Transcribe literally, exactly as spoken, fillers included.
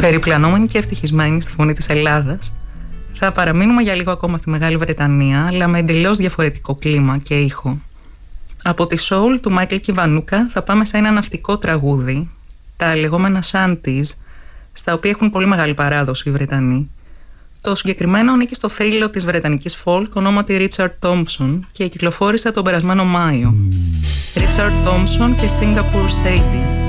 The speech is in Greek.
Περιπλανόμενοι και ευτυχισμένοι στη φωνή της Ελλάδας, θα παραμείνουμε για λίγο ακόμα στη Μεγάλη Βρετανία, αλλά με εντελώς διαφορετικό κλίμα και ήχο. Από τη soul του Μάικλ Κιβανούκα θα πάμε σε ένα ναυτικό τραγούδι, τα λεγόμενα shanties, στα οποία έχουν πολύ μεγάλη παράδοση οι Βρετανοί. Το συγκεκριμένο ανήκει στο θρύλο της βρετανικής folk ονόματι Richard Thompson και κυκλοφόρησε τον περασμένο Μάιο. Richard Thompson και Singapore Sadie.